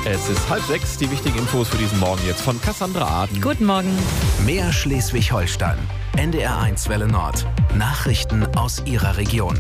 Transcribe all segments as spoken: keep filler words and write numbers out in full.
Es ist halb sechs, die wichtigen Infos für diesen Morgen jetzt von Cassandra Aden. Guten Morgen. Mehr Schleswig-Holstein. N D R eins Welle Nord. Nachrichten aus Ihrer Region.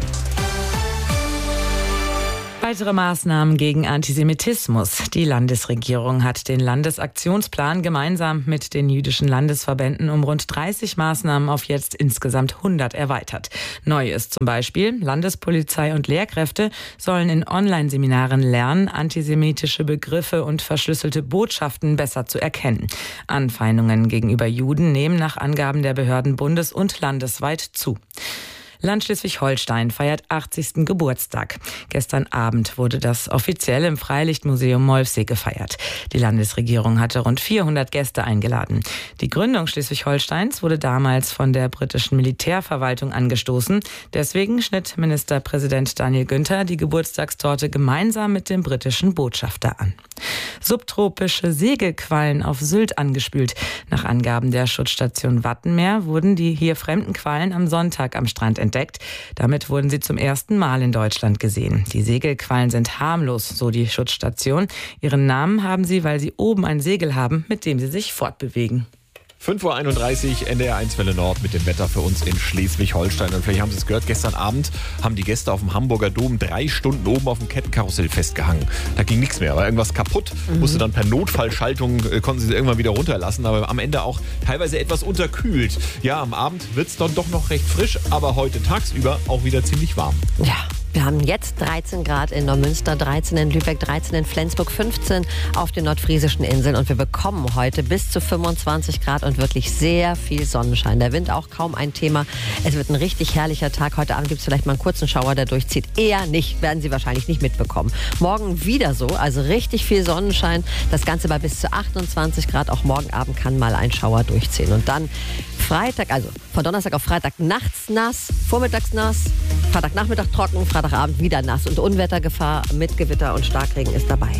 Weitere Maßnahmen gegen Antisemitismus. Die Landesregierung hat den Landesaktionsplan gemeinsam mit den jüdischen Landesverbänden um rund dreißig Maßnahmen auf jetzt insgesamt hundert erweitert. Neu ist zum Beispiel, Landespolizei und Lehrkräfte sollen in Online-Seminaren lernen, antisemitische Begriffe und verschlüsselte Botschaften besser zu erkennen. Anfeindungen gegenüber Juden nehmen nach Angaben der Behörden bundes- und landesweit zu. Land Schleswig-Holstein feiert achtzigsten Geburtstag. Gestern Abend wurde das offiziell im Freilichtmuseum Molfsee gefeiert. Die Landesregierung hatte rund vierhundert Gäste eingeladen. Die Gründung Schleswig-Holsteins wurde damals von der britischen Militärverwaltung angestoßen. Deswegen schnitt Ministerpräsident Daniel Günther die Geburtstagstorte gemeinsam mit dem britischen Botschafter an. Subtropische Segelquallen auf Sylt angespült. Nach Angaben der Schutzstation Wattenmeer wurden die hier fremden Quallen am Sonntag am Strand entdeckt. Damit wurden sie zum ersten Mal in Deutschland gesehen. Die Segelquallen sind harmlos, so die Schutzstation. Ihren Namen haben sie, weil sie oben ein Segel haben, mit dem sie sich fortbewegen. fünf Uhr einunddreißig, N D R eins Welle Nord mit dem Wetter für uns in Schleswig-Holstein. Und vielleicht haben Sie es gehört, gestern Abend haben die Gäste auf dem Hamburger Dom drei Stunden oben auf dem Kettenkarussell festgehangen. Da ging nichts mehr, war irgendwas kaputt. Mhm. Musste dann per Notfallschaltung, äh, konnten sie irgendwann wieder runterlassen, aber am Ende auch teilweise etwas unterkühlt. Ja, am Abend wird es dann doch noch recht frisch, aber heute tagsüber auch wieder ziemlich warm. Ja. Wir haben jetzt dreizehn Grad in Neumünster, dreizehn in Lübeck, dreizehn in Flensburg, fünfzehn auf den nordfriesischen Inseln. Und wir bekommen heute bis zu fünfundzwanzig Grad und wirklich sehr viel Sonnenschein. Der Wind auch kaum ein Thema. Es wird ein richtig herrlicher Tag. Heute Abend gibt es vielleicht mal einen kurzen Schauer, der durchzieht. Eher nicht, werden Sie wahrscheinlich nicht mitbekommen. Morgen wieder so, also richtig viel Sonnenschein. Das Ganze bei bis zu achtundzwanzig Grad. Auch morgen Abend kann mal ein Schauer durchziehen. Und dann Freitag, also von Donnerstag auf Freitag nachts nass, vormittags nass, Freitagnachmittag trocken, Freitagabend wieder nass und Unwettergefahr mit Gewitter und Starkregen ist dabei.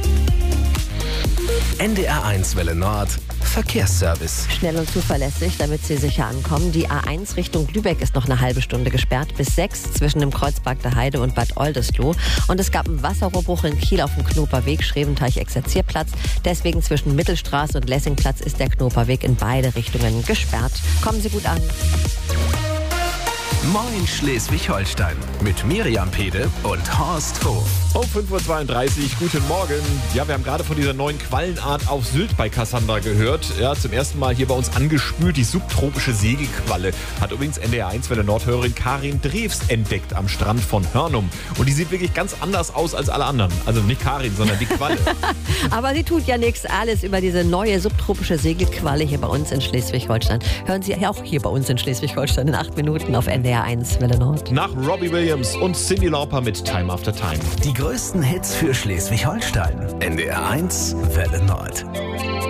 N D R eins Welle Nord. Verkehrsservice. Schnell und zuverlässig, damit Sie sicher ankommen. Die A eins Richtung Lübeck ist noch eine halbe Stunde gesperrt. Bis sechs zwischen dem Kreuzberg der Heide und Bad Oldesloe. Und es gab einen Wasserrohrbruch in Kiel auf dem Knoperweg, Schreventeich-Exerzierplatz. Deswegen zwischen Mittelstraße und Lessingplatz ist der Knoperweg in beide Richtungen gesperrt. Kommen Sie gut an. Moin Schleswig-Holstein mit Miriam Pede und Horst Hof. Um fünf Uhr zweiunddreißig, guten Morgen. Ja, wir haben gerade von dieser neuen Quallenart auf Sylt bei Cassandra gehört. Ja, zum ersten Mal hier bei uns angespült, die subtropische Segelqualle. Hat übrigens N D R eins Welle Nordhörerin Karin Drews entdeckt am Strand von Hörnum. Und die sieht wirklich ganz anders aus als alle anderen. Also nicht Karin, sondern die Qualle. Aber sie tut ja nichts. Alles über diese neue subtropische Segelqualle hier bei uns in Schleswig-Holstein. Hören Sie ja auch hier bei uns in Schleswig-Holstein in acht Minuten auf N D R eins Welle Nord. Nach Robbie Williams und Cyndi Lauper mit Time After Time. Die größten Hits für Schleswig-Holstein. N D R eins Welle Nord.